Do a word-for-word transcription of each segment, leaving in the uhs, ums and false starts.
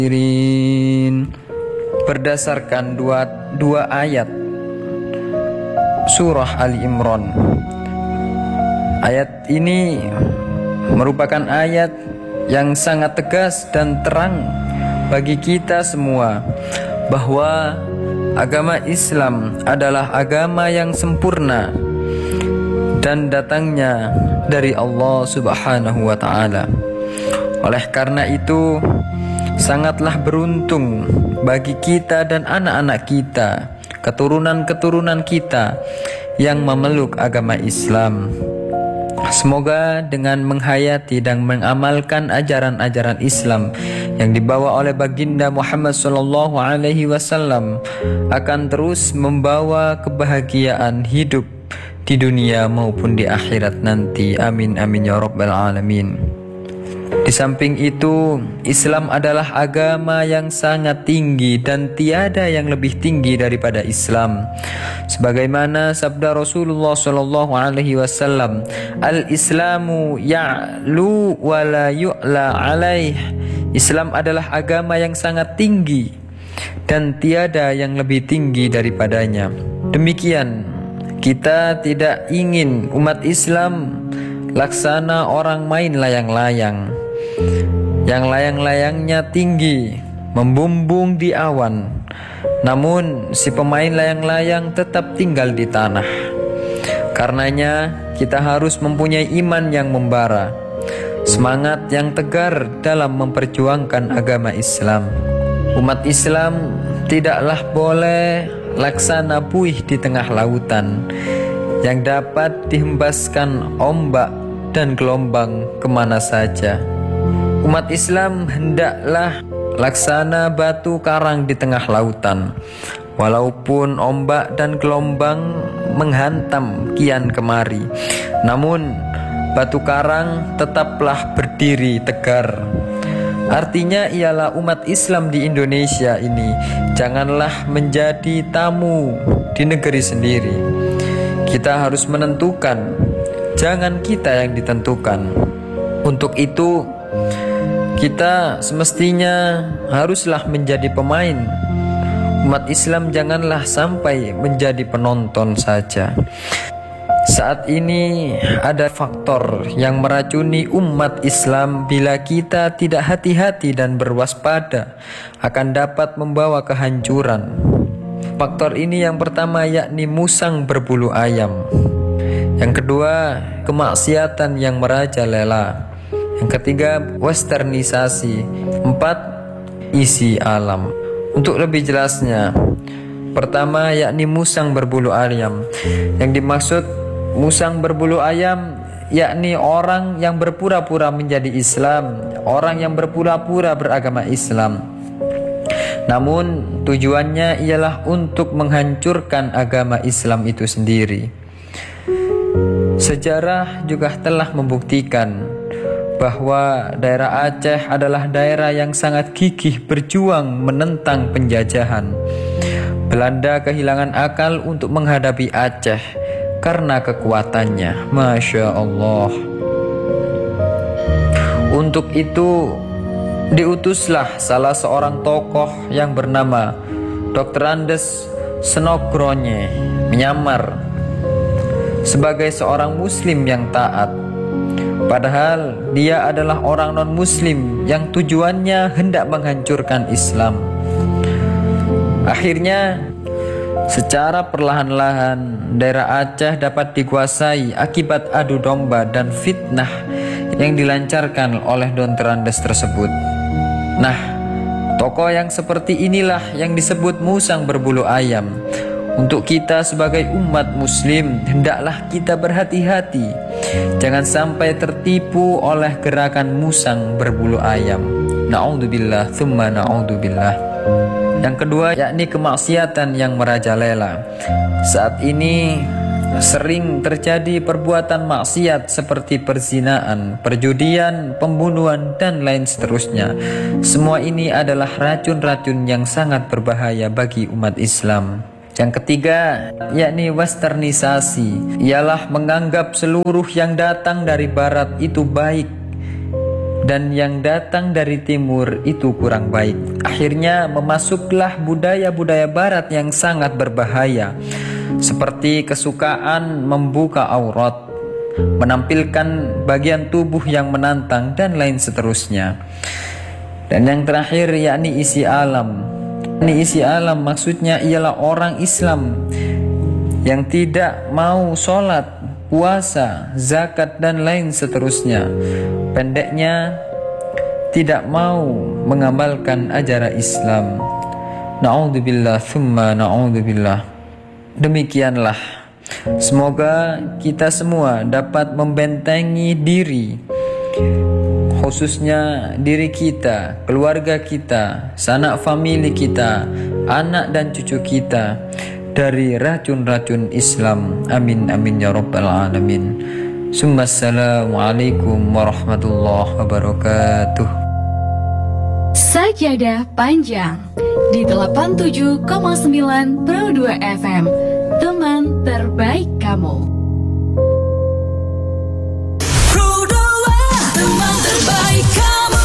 Berdasarkan dua, dua ayat surah Ali Imran. Ayat ini merupakan ayat yang sangat tegas dan terang bagi kita semua bahwa agama Islam adalah agama yang sempurna dan datangnya dari Allah Subhanahu wa ta'ala. Oleh karena itu, sangatlah beruntung bagi kita dan anak-anak kita, keturunan-keturunan kita yang memeluk agama Islam. Semoga dengan menghayati dan mengamalkan ajaran-ajaran Islam yang dibawa oleh baginda Muhammad sallallahu alaihi wasallam akan terus membawa kebahagiaan hidup di dunia maupun di akhirat nanti. Amin amin ya rabbal alamin. Di samping itu, Islam adalah agama yang sangat tinggi dan tiada yang lebih tinggi daripada Islam. Sebagaimana sabda Rasulullah sallallahu alaihi wasallam, "Al-Islamu ya'lu wa la yu'la alaih." Islam adalah agama yang sangat tinggi dan tiada yang lebih tinggi daripadanya. Demikian, kita tidak ingin umat Islam laksana orang main layang-layang, yang layang-layangnya tinggi, membumbung di awan, namun si pemain layang-layang tetap tinggal di tanah. Karenanya kita harus mempunyai iman yang membara, semangat yang tegar dalam memperjuangkan agama Islam. Umat Islam tidaklah boleh laksana buih di tengah lautan yang dapat dihembaskan ombak dan gelombang kemana saja. Umat Islam hendaklah laksana batu karang di tengah lautan, walaupun ombak dan gelombang menghantam kian kemari, namun batu karang tetaplah berdiri tegar. Artinya ialah umat Islam di Indonesia ini janganlah menjadi tamu di negeri sendiri. Kita harus menentukan, jangan kita yang ditentukan. Untuk itu, kita semestinya haruslah menjadi pemain. Umat Islam janganlah sampai menjadi penonton saja. Saat ini ada faktor yang meracuni umat Islam. Bila kita tidak hati-hati dan berwaspada, akan dapat membawa kehancuran. Faktor ini yang pertama yakni musang berbulu ayam. Yang kedua, kemaksiatan yang merajalela. Yang ketiga, westernisasi. Empat, isi alam. Untuk lebih jelasnya, pertama yakni musang berbulu ayam. Yang dimaksud musang berbulu ayam yakni orang yang berpura-pura menjadi Islam, orang yang berpura-pura beragama Islam, namun tujuannya ialah untuk menghancurkan agama Islam itu sendiri. Sejarah juga telah membuktikan bahwa daerah Aceh adalah daerah yang sangat gigih berjuang menentang penjajahan. Belanda kehilangan akal untuk menghadapi Aceh karena kekuatannya. Masya Allah. Untuk itu diutuslah salah seorang tokoh yang bernama dokter Andes Senogronye menyamar sebagai seorang muslim yang taat, padahal dia adalah orang non-muslim yang tujuannya hendak menghancurkan Islam. Akhirnya secara perlahan-lahan daerah Aceh dapat dikuasai akibat adu domba dan fitnah yang dilancarkan oleh dokter Andes tersebut. Nah, tokoh yang seperti inilah yang disebut musang berbulu ayam. Untuk kita sebagai umat muslim, hendaklah kita berhati-hati, jangan sampai tertipu oleh gerakan musang berbulu ayam. Na'udzubillah, thumma na'udzubillah. Yang kedua yakni kemaksiatan yang merajalela. Saat ini sering terjadi perbuatan maksiat seperti perzinaan, perjudian, pembunuhan, dan lain seterusnya. Semua ini adalah racun-racun yang sangat berbahaya bagi umat Islam. Yang ketiga yakni westernisasi, ialah menganggap seluruh yang datang dari barat itu baik dan yang datang dari timur itu kurang baik. Akhirnya memasuklah budaya-budaya barat yang sangat berbahaya, seperti kesukaan membuka aurat, menampilkan bagian tubuh yang menantang, dan lain seterusnya. Dan yang terakhir yakni isi alam. Ini isi alam maksudnya ialah orang Islam yang tidak mau sholat, puasa, zakat, dan lain seterusnya. Pendeknya, tidak mau mengamalkan ajaran Islam. Na'udzubillah, thumma na'udzubillah. Demikianlah, semoga kita semua dapat membentengi diri, khususnya diri kita, keluarga kita, sanak famili kita, anak dan cucu kita, dari racun-racun Islam. Amin amin ya rabbal alamin. Assalamualaikum warahmatullahi wabarakatuh. Sajadah Panjang di delapan puluh tujuh koma sembilan Pro dua F M, teman terbaik kamu. Pro dua, teman terbaik kamu.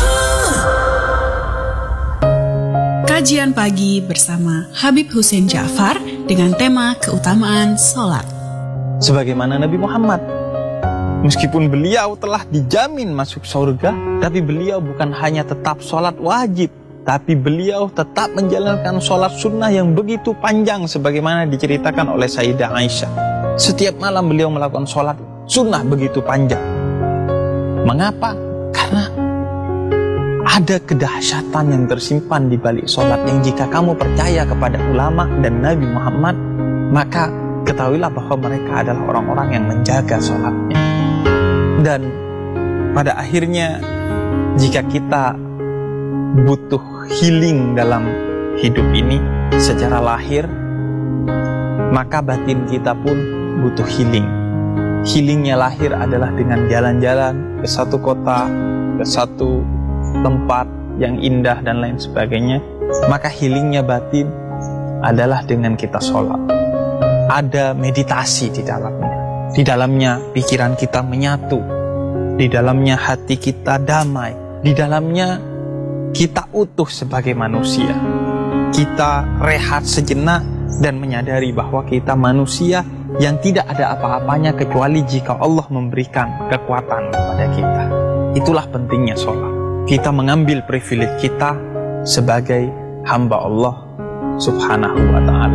Kajian pagi bersama Habib Hussein Ja'far dengan tema keutamaan sholat. Sebagaimana Nabi Muhammad, meskipun beliau telah dijamin masuk surga, tapi beliau bukan hanya tetap sholat wajib, tapi beliau tetap menjalankan sholat sunnah yang begitu panjang sebagaimana diceritakan oleh Sayyidah Aisyah. Setiap malam beliau melakukan sholat sunnah begitu panjang. Mengapa? Karena ada kedahsyatan yang tersimpan di balik sholat yang jika kamu percaya kepada ulama dan Nabi Muhammad, maka ketahuilah bahwa mereka adalah orang-orang yang menjaga sholatnya. Dan pada akhirnya, jika kita butuh healing dalam hidup ini secara lahir, maka batin kita pun butuh healing. Healingnya lahir adalah dengan jalan-jalan ke satu kota, ke satu tempat yang indah dan lain sebagainya. Maka healingnya batin adalah dengan kita sholat. Ada meditasi di dalamnya. Di dalamnya pikiran kita menyatu, di dalamnya hati kita damai, di dalamnya kita utuh sebagai manusia. Kita rehat sejenak dan menyadari bahwa kita manusia yang tidak ada apa-apanya kecuali jika Allah memberikan kekuatan kepada kita. Itulah pentingnya sholat. Kita mengambil privilege kita sebagai hamba Allah Subhanahu wa ta'ala.